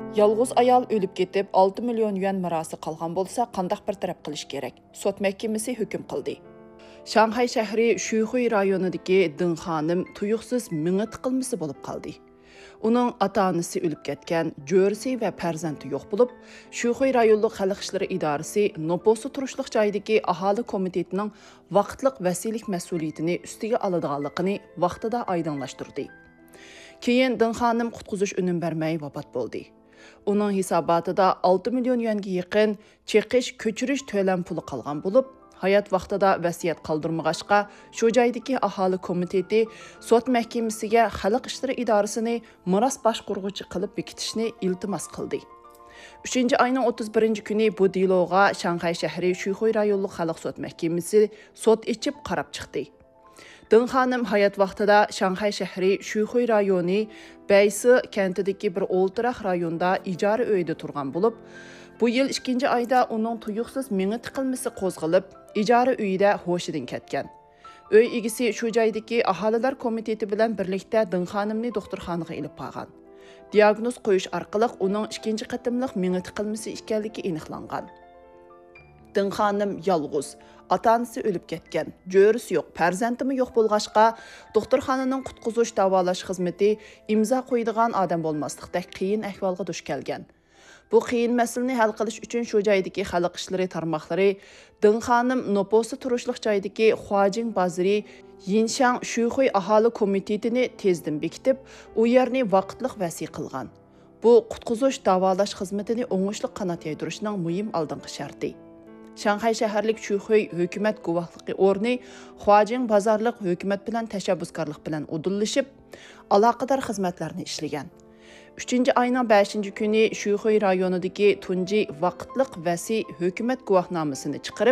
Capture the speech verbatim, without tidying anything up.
Yalğız ayal ölüp ketip olti million yuan mirasi qalgan bolsa, qandaq bir taraf qilish kerak? Sot mahkamasi hukm qildi. Shanghai shahri Shuhui rayonidagi Ding xonim tuyuqsiz mingi tiqilmasi bo'lib qoldi. Uning ota-onasi o'lib ketgan, jo'risi va farzandi yo'q bo'lib, Shuhui rayonlik xalq ishlari idorasi noposi turishliq joydagi aholi komitetining vaqtliq vasilik mas'uliyatini ustiga oladiganligini vaqtida oydinlashtirdi. Keyin Ding xonim qutqizish unum bermay vafot bo'ldi. Uning hisobotida olti million yuanga yaqin cheqish ko'chirish to'lam puli qolgan bo'lib, hayot vaqtida vasiyat qoldirmag'achqa, shu joydagi aholi komiteti sot mahkamasiga xalq ishlari idorasini miros boshqaruvchi qilib bekitishni iltimos qildi. uchinchi oyning o'ttiz birinchi kuni bu diloga Shanghai shahri Shuhui rayonlik xalq sot mahkamasi sot ichib qarab chiqdi. Ding xonim hayot vaqtida Shanghai shahri Shuhui rayoni Baysi kentidagi bir o'ltiraq rayonda ijara uyida turgan bo'lib, bu yil ikkinchi oyda uning tuyuqsiz mingi tiqilmasi qo'zg'alib, ijara uyida hoshidan ketgan. Uy egisi shu joydagi aholilar komiteti bilan birlikda Ding xonimni doktorxonaga ilib qolgan. Diagnoz qo'yish orqali uning ikkinchi qatimliq mingi tiqilmasi ekanligi aniqlangan. Ding xonim yolg'iz, ota-onasi o'lib ketgan, jo'risi yo'q, farzandimi yo'q bo'lg'achqa, doktorxonaning qutqizish davolash xizmati imzo qo'ydigan odam bo'lmaslikda qiyin ahvolga duch kelgan. Bu qiyin masalani hal qilish uchun shu joydagi xalq ishlari tarmoqlari Ding xonim noposi turishliq joydagi Huajing bozori Yinshan Shuhui aholi komitetini tezdan bekitib, u yerni vaqtliq vasi qilgan. Bu qutqizish davolash xizmatini o'ngishli qanot yaydirishning muhim oldingi sharti. Shanghai shaharlik Shuhui hukumat guvohligi o'rni Huajing bozorliq hukumat bilan tashabbuskorlik bilan udillashib, aloqador xizmatlarni ishlagan. uchinchi oyning beshinchi kuni Shuhui rayonidagi tunji vaqtliq vasi hukumat guvohnomasini chiqarib